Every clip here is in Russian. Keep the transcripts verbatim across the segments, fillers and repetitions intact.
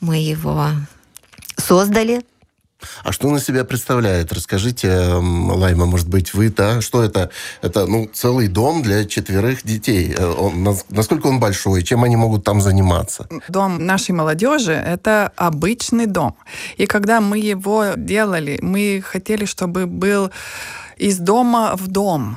Мы его создали. А что он из себя представляет? Расскажите, Лайма, может быть, вы, да? Что это? Это, ну, целый дом для четверых детей. Он, насколько он большой? Чем они могут там заниматься? Дом нашей молодежи – это обычный дом. И когда мы его делали, мы хотели, чтобы был из дома в дом.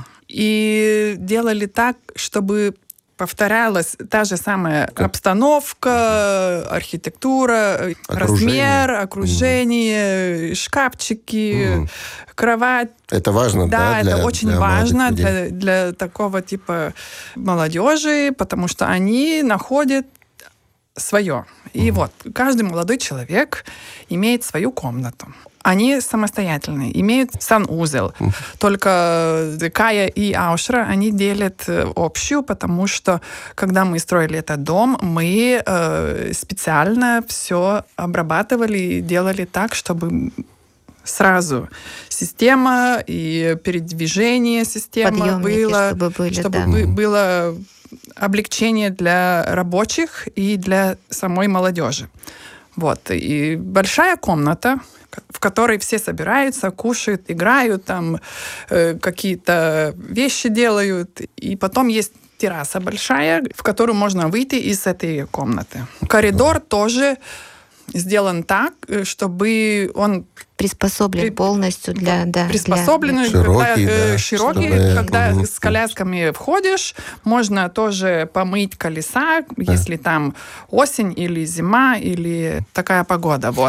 И делали так, чтобы повторялась та же самая как? обстановка, архитектура, окружение. размер, окружение, mm. шкафчики, mm. кровать. Это важно, да? Да, для, это очень для важно для, для такого типа молодежи, потому что они находят свое. И mm. вот каждый молодой человек имеет свою комнату. Они самостоятельные, имеют санузел. Mm. Только Кая и Аушра, они делят общую, потому что, когда мы строили этот дом, мы э, специально все обрабатывали и делали так, чтобы сразу система и передвижение системы было, чтобы, были, чтобы да. бы, было облегчение для рабочих и для самой молодежи. Вот. И большая комната, в которой все собираются, кушают, играют, там э, какие-то вещи делают. И потом есть терраса большая, в которую можно выйти из этой комнаты. Коридор тоже сделан так, чтобы он приспособлен при... полностью для... Да, приспособленный, для... когда, широкий, э, да, широкий, чтобы... когда угу. с колясками входишь, можно тоже помыть колеса, да. если там осень или зима, или такая погода. Вот.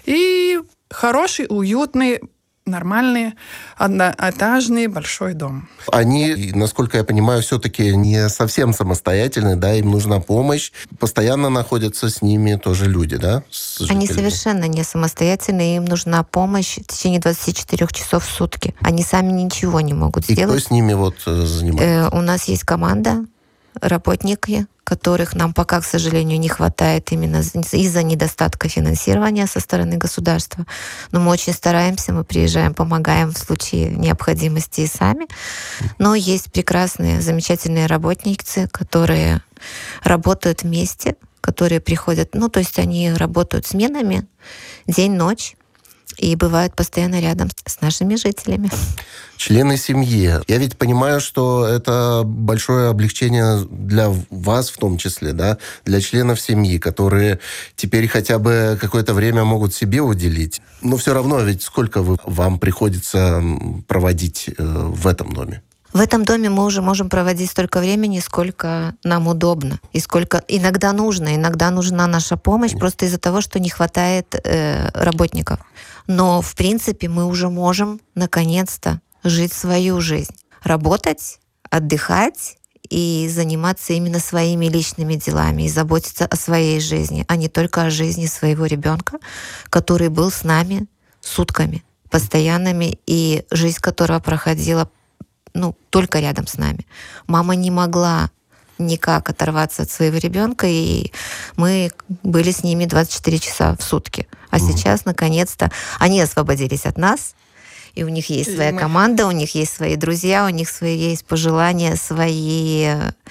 И хороший, уютный, нормальный, одноэтажный большой дом. Они, насколько я понимаю, все-таки не совсем самостоятельные, да, им нужна помощь. Постоянно находятся с ними тоже люди, да? Они совершенно не самостоятельные, им нужна помощь в течение двадцати четырёх часов в сутки. Они сами ничего не могут И сделать. кто с ними вот занимается? Э, у нас есть команда, работники, которых нам пока, к сожалению, не хватает именно из-за недостатка финансирования со стороны государства. Но мы очень стараемся, мы приезжаем, помогаем в случае необходимости и сами. Но есть прекрасные, замечательные работницы, которые работают вместе, которые приходят, ну, то есть они работают сменами день-ночь, и бывают постоянно рядом с нашими жителями. Члены семьи. Я ведь понимаю, что это большое облегчение для вас в том числе, да, для членов семьи, которые теперь хотя бы какое-то время могут себе уделить. Но все равно ведь сколько вы, вам приходится проводить э, в этом доме? В этом доме мы уже можем проводить столько времени, сколько нам удобно. И сколько иногда нужно. Иногда нужна наша помощь Нет. просто из-за того, что не хватает э, работников. Но, в принципе, мы уже можем, наконец-то, жить свою жизнь. Работать, отдыхать и заниматься именно своими личными делами. И заботиться о своей жизни, а не только о жизни своего ребенка, который был с нами сутками, постоянными, и жизнь которого проходила ну, только рядом с нами. Мама не могла никак оторваться от своего ребенка, и мы были с ними двадцать четыре часа в сутки. А mm. сейчас, наконец-то, они освободились от нас, и у них есть своя мы... команда, у них есть свои друзья, у них свои есть пожелания, свои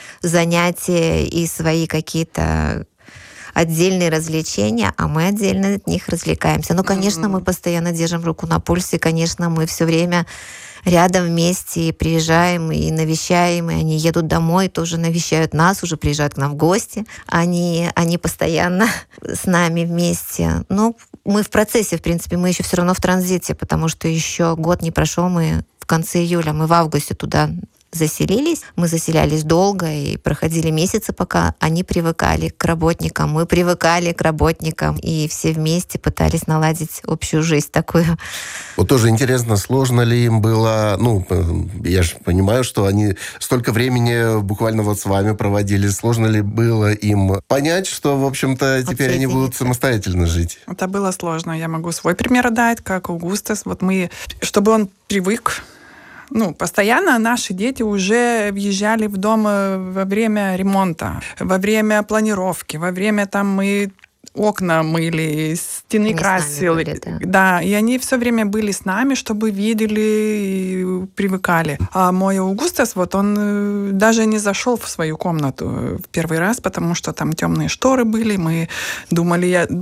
занятия и свои какие-то отдельные развлечения, а мы отдельно от них развлекаемся. Ну, конечно, mm-hmm. мы постоянно держим руку на пульсе, конечно, мы все время рядом вместе и приезжаем, и навещаем, и они едут домой, тоже навещают нас, уже приезжают к нам в гости. Они, они постоянно с нами вместе. Ну, мы в процессе, в принципе, мы еще все равно в транзите, потому что еще год не прошел, мы в конце июля, мы в августе туда заселились. Мы заселялись долго и проходили месяцы, пока они привыкали к работникам, мы привыкали к работникам, и все вместе пытались наладить общую жизнь такую. Вот тоже интересно, сложно ли им было, ну, я же понимаю, что они столько времени буквально вот с вами проводили, сложно ли было им понять, что, в общем-то, теперь они будут самостоятельно жить? Это было сложно. Я могу свой пример дать, как Аугустас. Вот мы, чтобы он привык. Ну, постоянно наши дети уже въезжали в дом во время ремонта, во время планировки, во время там мы окна мыли, стены они красили. Были, да. да, и они все время были с нами, чтобы видели и привыкали. А мой Аугустас, вот он даже не зашел в свою комнату в первый раз, потому что там темные шторы были. Мы думали, я